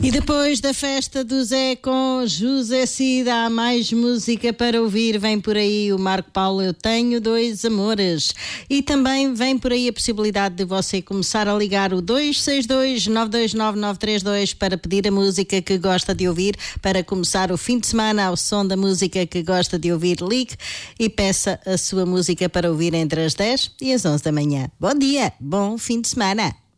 E depois da festa do Zé com José Cid, há mais música para ouvir. Vem por aí o Marco Paulo, Eu Tenho Dois Amores. E também vem por aí a possibilidade de você começar a ligar o 262-929-932 para pedir a música que gosta de ouvir, para começar o fim de semana ao som da música que gosta de ouvir. Ligue e peça a sua música para ouvir entre as 10 e as 11 da manhã. Bom dia, bom fim de semana.